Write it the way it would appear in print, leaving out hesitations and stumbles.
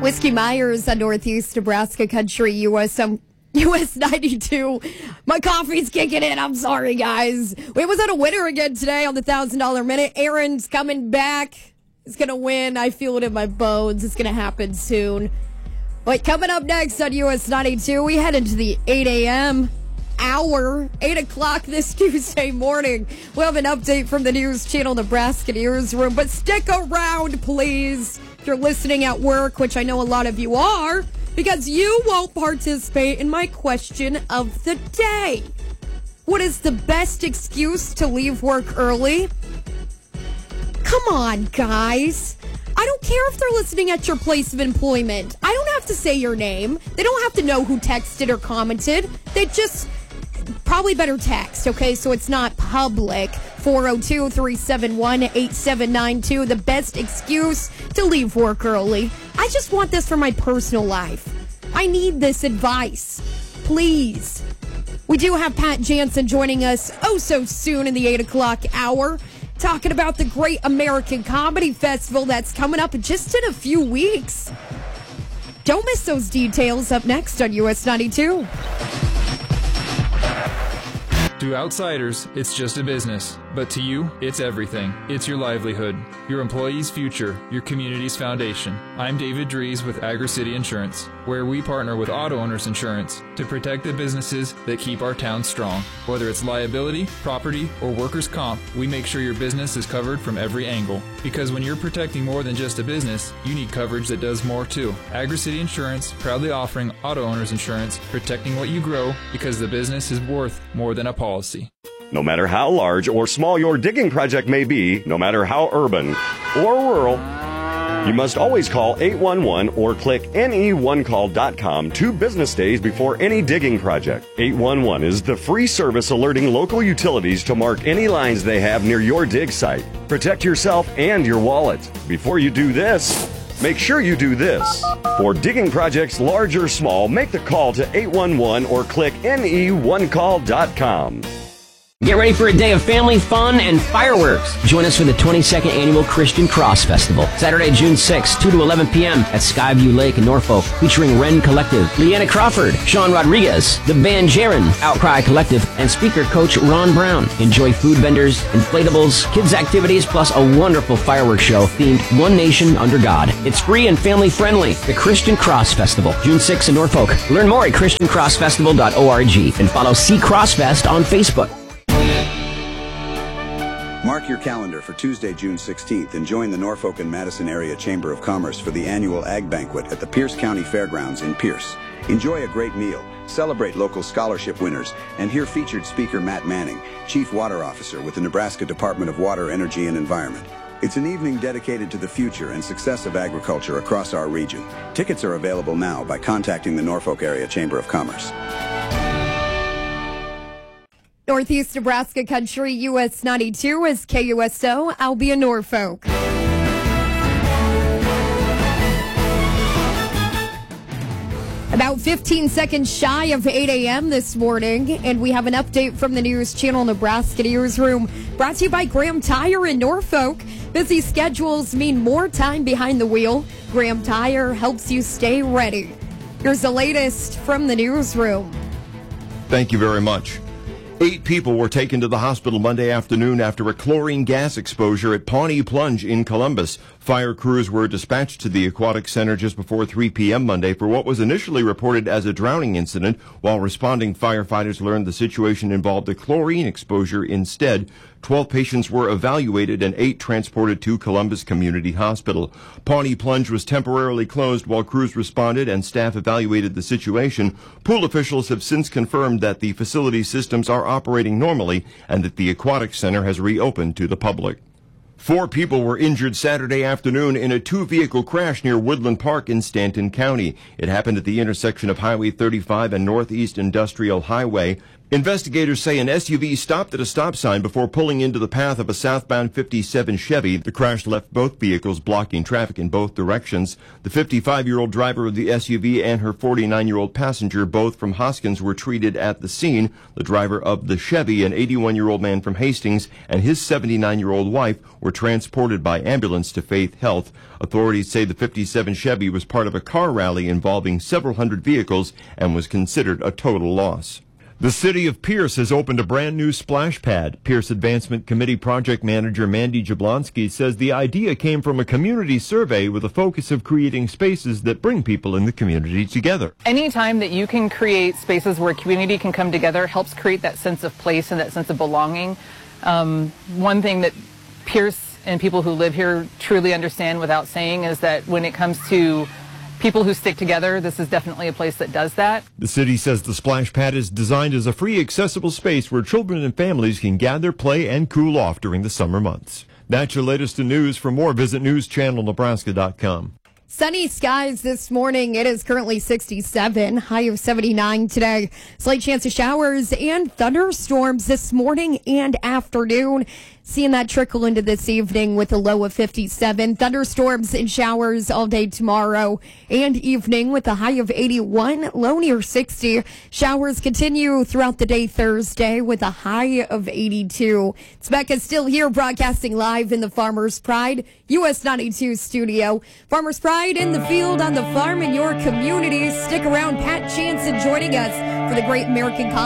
Whiskey Myers on Northeast Nebraska Country, US 92. My coffee's kicking in. I'm sorry, guys. We was on a winner again today on the $1,000 minute. Aaron's coming back. He's going to win. I feel it in my bones. It's going to happen soon. But coming up next on US 92, we head into the 8 a.m. hour, 8 o'clock this Tuesday morning. We'll have an update from the News Channel Nebraska Newsroom. But stick around, please, if you're listening at work, which I know a lot of you are, because you won't participate in my question of the day. What is the best excuse to leave work early? Come on, guys. I don't care if they're listening at your place of employment. I don't have to say your name. They don't have to know who texted or commented. They just probably better text, okay, so it's not public. 402-371-8792. The best excuse to leave work early. I just want this for my personal life. I need this advice. Please. We do have Pat Jansen joining us oh so soon in the 8 o'clock hour, talking about the Great American Comedy Festival that's coming up just in a few weeks. Don't miss those details up next on US 92. To outsiders, it's just a business. But to you, it's everything. It's your livelihood, your employees' future, your community's foundation. I'm David Dries with Agri-City Insurance, where we partner with Auto Owners Insurance to protect the businesses that keep our town strong. Whether it's liability, property, or workers' comp, we make sure your business is covered from every angle. Because when you're protecting more than just a business, you need coverage that does more too. Agri-City Insurance, proudly offering Auto Owners Insurance, protecting what you grow because the business is worth more than a policy. No matter how large or small your digging project may be, no matter how urban or rural, you must always call 811 or click ne1call.com 2 business days before any digging project. 811 is the free service alerting local utilities to mark any lines they have near your dig site. Protect yourself and your wallet. Before you do this, make sure you do this. For digging projects large or small, make the call to 811 or click ne1call.com. Get ready for a day of family fun and fireworks. Join us for the 22nd Annual Christian Cross Festival, Saturday, June 6, 2 to 11 p.m. at Skyview Lake in Norfolk, featuring Wren Collective, Leanna Crawford, Sean Rodriguez, The Band Jaron, Outcry Collective, and speaker coach Ron Brown. Enjoy food vendors, inflatables, kids' activities, plus a wonderful fireworks show themed One Nation Under God. It's free and family-friendly. The Christian Cross Festival, June 6 in Norfolk. Learn more at ChristianCrossFestival.org and follow C Crossfest on Facebook. Mark your calendar for Tuesday, June 16th and join the Norfolk and Madison Area Chamber of Commerce for the annual Ag Banquet at the Pierce County Fairgrounds in Pierce. Enjoy a great meal, celebrate local scholarship winners, and hear featured speaker Matt Manning, Chief Water Officer with the Nebraska Department of Water, Energy, and Environment. It's an evening dedicated to the future and success of agriculture across our region. Tickets are available now by contacting the Norfolk Area Chamber of Commerce. Northeast Nebraska Country, US 92 is KUSO. I'll be in Norfolk. About 15 seconds shy of 8 a.m. this morning, and we have an update from the News Channel Nebraska Newsroom, brought to you by Graham Tire in Norfolk. Busy schedules mean more time behind the wheel. Graham Tire helps you stay ready. Here's the latest from the newsroom. Thank you very much. 8 people were taken to the hospital Monday afternoon after a chlorine gas exposure at Pawnee Plunge in Columbus. Fire crews were dispatched to the aquatic center just before 3 p.m. Monday for what was initially reported as a drowning incident. While responding, firefighters learned the situation involved a chlorine exposure instead. 12 patients were evaluated and 8 transported to Columbus Community Hospital. Pawnee Plunge was temporarily closed while crews responded and staff evaluated the situation. Pool officials have since confirmed that the facility systems are operating normally and that the aquatic center has reopened to the public. 4 people were injured Saturday afternoon in a 2-vehicle crash near Woodland Park in Stanton County. It happened at the intersection of Highway 35 and Northeast Industrial Highway. Investigators say an SUV stopped at a stop sign before pulling into the path of a southbound 57 Chevy. The crash left both vehicles blocking traffic in both directions. The 55-year-old driver of the SUV and her 49-year-old passenger, both from Hoskins, were treated at the scene. The driver of the Chevy, an 81-year-old man from Hastings, and his 79-year-old wife were transported by ambulance to Faith Health. Authorities say the 57 Chevy was part of a car rally involving several hundred vehicles and was considered a total loss. The city of Pierce has opened a brand new splash pad. Pierce Advancement Committee project manager Mandy Jablonski says the idea came from a community survey with a focus of creating spaces that bring people in the community together. Anytime that you can create spaces where community can come together helps create that sense of place and that sense of belonging. One thing that Pierce and people who live here truly understand without saying is that when it comes to people who stick together, this is definitely a place that does that. The city says the splash pad is designed as a free, accessible space where children and families can gather, play, and cool off during the summer months. That's your latest in news. For more, visit newschannelnebraska.com. Sunny skies this morning. It is currently 67, high of 79 today. Slight chance of showers and thunderstorms this morning and afternoon. Seeing that trickle into this evening with a low of 57. Thunderstorms and showers all day tomorrow and evening with a high of 81, low near 60. Showers continue throughout the day Thursday with a high of 82. It's Becca still here broadcasting live in the Farmers Pride US 92 studio. Farmers Pride in the field, on the farm, in your community. Stick around. Pat Jansen joining us for the Great American College